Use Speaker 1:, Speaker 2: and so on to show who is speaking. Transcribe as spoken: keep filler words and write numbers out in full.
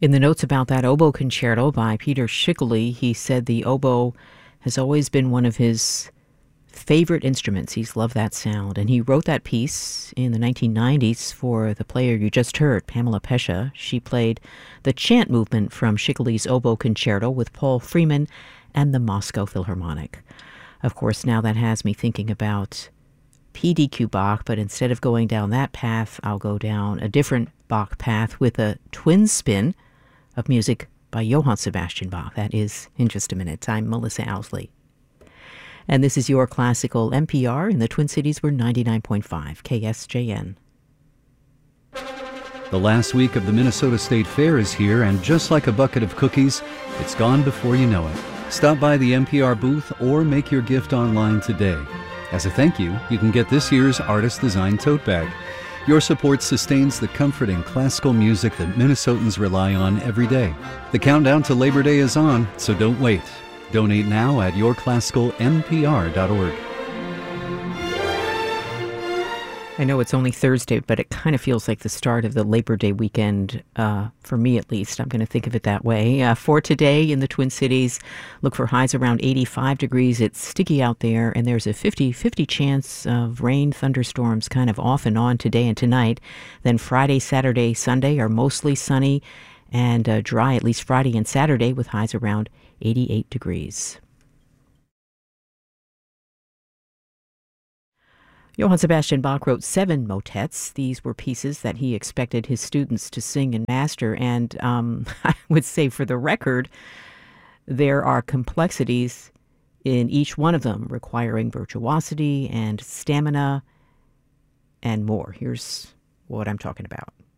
Speaker 1: In the notes about that oboe concerto by Peter Schickele, he said the oboe has always been one of his favorite instruments. He's loved that sound. And he wrote that piece in the nineteen nineties for the player you just heard, Pamela Pesha. She played the chant movement from Schickele's oboe concerto with Paul Freeman and the Moscow Philharmonic. Of course, now that has me thinking about P D Q Bach, but instead of going down that path, I'll go down a different Bach path with a twin spin of music by Johann Sebastian Bach. That is in just a minute. I'm Melissa Owsley. And this is your classical N P R in the Twin Cities. We're ninety-nine point five K S J N.
Speaker 2: The last week of the Minnesota State Fair is here, and just like a bucket of cookies, it's gone before you know it. Stop by the N P R booth or make your gift online today. As a thank you, you can get this year's artist-designed tote bag. Your support sustains the comforting classical music that Minnesotans rely on every day. The countdown to Labor Day is on, so don't wait. Donate now at your classical N P R dot org.
Speaker 1: I know it's only Thursday, but it kind of feels like the start of the Labor Day weekend, uh, for me at least. I'm going to think of it that way. Uh, for today in the Twin Cities, look for highs around eighty-five degrees. It's sticky out there, and there's a fifty-fifty chance of rain, thunderstorms kind of off and on today and tonight. Then Friday, Saturday, Sunday are mostly sunny and uh, dry, at least Friday and Saturday, with highs around eighty-eight degrees. Johann Sebastian Bach wrote seven motets. These were pieces that he expected his students to sing and master. And um, I would say, for the record, there are complexities in each one of them, requiring virtuosity and stamina and more. Here's what I'm talking about.